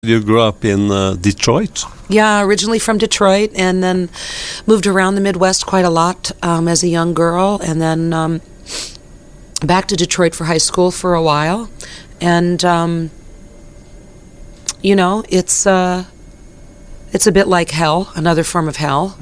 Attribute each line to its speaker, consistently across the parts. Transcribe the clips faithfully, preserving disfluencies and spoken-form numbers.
Speaker 1: You grew up in uh, Detroit?
Speaker 2: Yeah, originally from Detroit, and then moved around the Midwest quite a lot um, as a young girl, and then um, back to Detroit for high school for a while. And, um, you know, it's uh, it's a bit like hell, another form of hell.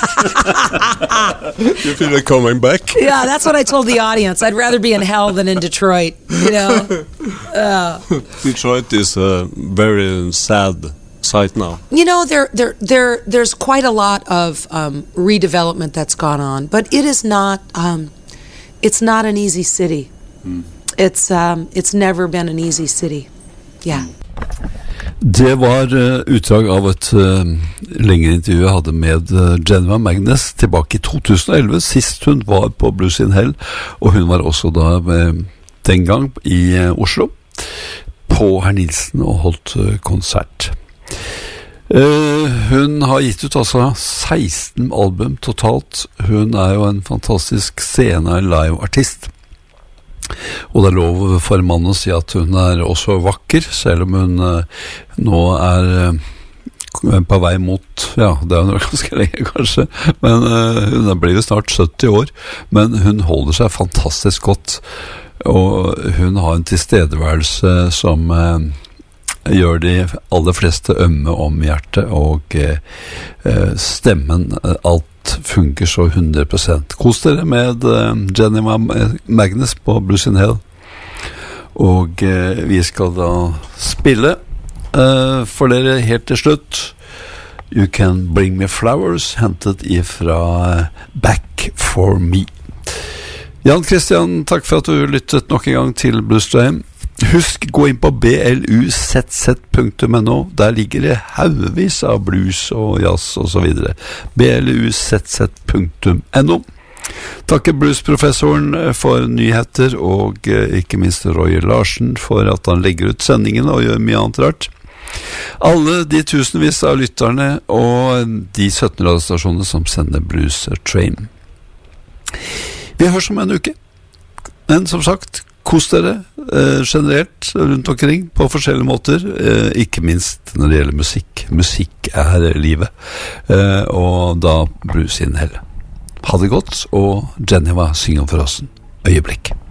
Speaker 1: You feel like coming back?
Speaker 2: Yeah, that's what I told the audience. I'd rather be in hell than in Detroit, you know. Uh,
Speaker 1: Detroit is a very sad site now.
Speaker 2: You know, there, there, there, there's quite a lot of um, redevelopment that's gone on, but it is not. Um, it's not an easy city. Mm. It's um, it's never been an easy city. Yeah.
Speaker 3: Det var uh, utdrag av et uh, lengre intervju jeg hadde med uh, Geneva Magnus tilbake i to tusen og elleve, sist hun var på Blues in Hell, og hun var også da uh, den gang i uh, Oslo på Herr Nilsen og holdt uh, konsert. Uh, hun har gitt ut altså seksten album totalt. Hun er jo en fantastisk scene live-artist. Og det er lov for en mann å si at hun er også vakker, selv om hun uh, nå er uh, på vei mot, ja, det er hun ganske lenge kanskje, men uh, hun blir jo snart sytti år, men hun holder seg fantastisk godt, og hun har en tilstedeværelse som uh, gjør de aller fleste ømme om hjertet, og uh, stemmen, uh, alt funker så hundre prosent. Kos dere med uh, Geneva Magnus på Blues in Hell, og uh, vi skal da spille uh, for dere helt til slutt You Can Bring Me Flowers, hentet ifra uh, Back for Me. Jan Christian, takk for at du lyttet nok en gang til Blues Time. Husk, gå inn på b l u z z punktum n o. Der ligger det haugevis av blues og jazz og så videre. b l u z z punktum n o. Takker bluesprofessoren for nyheter, og ikke minst Roy Larsen for at han legger ut sendingen og gjør mye annet rart. Alle de tusenvis av lytterne og de sytten radiostasjonene som sender Blues Train. Vi høres om en uke. Men som sagt, kos dere eh, generelt rundt omkring på forskjellige måter, eh, ikke minst når det gjelder musikk. Musikk er livet, eh, og da Blues in Hell. Ha det godt, og Geneva synger for oss en øyeblikk.